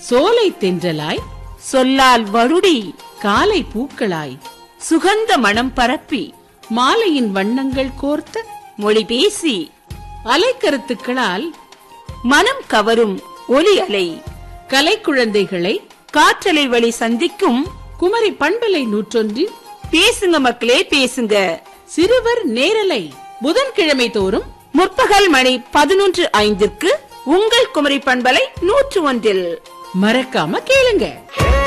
சோலை தென்றலாய் சொல்லால் வருடி காலை பூக்களாய் சுகந்த மனம் பரப்பி மாலையின் வண்ணங்கள் கோர்த்த மொழி பேசி அலைக்கருத்துக்களால் மனம் கவரும் ஒலி அலை கலைக்குழந்தைகளை காற்றலை வழி சந்திக்கும் குமரி பண்பலை 101 பேசுங்க மக்களே பேசுங்க சிறுவர் நேரலை புதன்கிழமை தோறும் முற்பகல் மணி 11:05 உங்கள் குமரி பண்பலை 101 மறக்காம கேளுங்க.